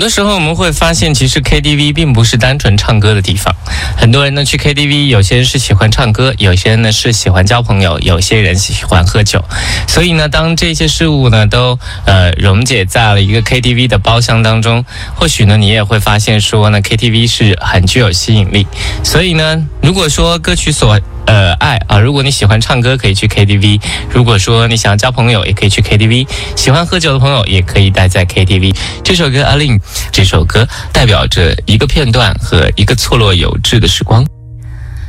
多时候我们会发现，其实 KTV 并不是单纯唱歌的地方。很多人呢去 KTV， 有些人是喜欢唱歌，有些人呢是喜欢交朋友，有些人喜欢喝酒。所以呢，当这些事物呢都溶解在了一个 KTV 的包厢当中，或许呢你也会发现说呢 KTV 是很具有吸引力。所以呢，如果说歌曲所爱啊，如果你喜欢唱歌可以去 KTV， 如果说你想要交朋友也可以去 KTV， 喜欢喝酒的朋友也可以待在 KTV。 这首歌阿令，这首歌代表着一个片段和一个错落有致的时光。